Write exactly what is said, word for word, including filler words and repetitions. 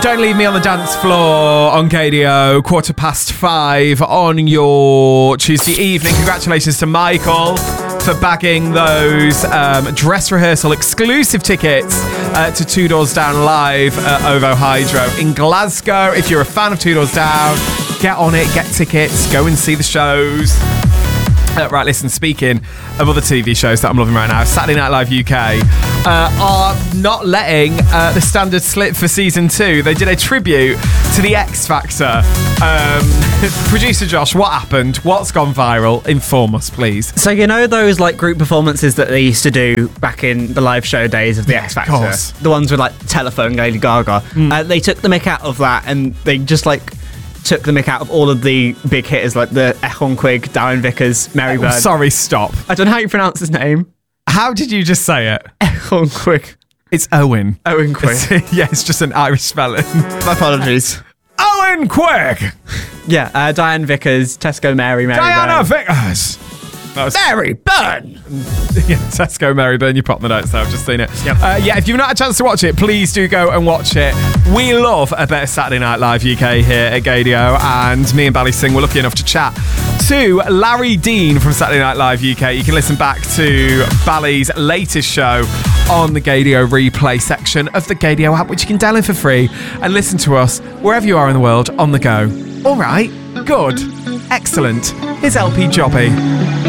Don't Leave Me on the Dance Floor on K D O, quarter past five on your Tuesday evening. Congratulations to Michael for bagging those um, dress rehearsal exclusive tickets uh, to Two Doors Down live at OVO Hydro in Glasgow. If you're a fan of Two Doors Down, get on it, get tickets, go and see the shows. Uh, right, listen, speaking of other T V shows that I'm loving right now, Saturday Night Live U K uh, are not letting uh, the standard slip for season two. They did a tribute to the X Factor. Um, producer Josh, what happened? What's gone viral? Inform us, please. So, you know those like group performances that they used to do back in the live show days of the Yeah, X of Factor? course. The ones with like Telephone, Lady Gaga. Mm. Uh, they took the mick out of that and they just like took the mick out of all of the big hitters like the Echon Quigg, Darren Vickers, Mary Oh, Bird. sorry, stop. I don't know how you pronounce his name. How did you just say it? Echon Quigg. It's Owen. Owen Quigg. It's, yeah, it's just an Irish spelling. My apologies. Owen Quigg! Yeah, uh, Diane Vickers, Tesco Mary, Mary Diana Bird. Vickers! That was Mary Burn! Yeah, Tesco Maryburn, you pop the notes there, I've just seen it. Yep. Uh, yeah, if you've not had a chance to watch it, please do go and watch it. We love a bit of Saturday Night Live U K here at Gadio, and me and Bally Singh were lucky enough to chat to Larry Dean from Saturday Night Live U K. You can listen back to Bally's latest show on the Gadio replay section of the Gadio app, which you can download for free and listen to us wherever you are in the world on the go. All right, good, excellent. Here's L P Jobby.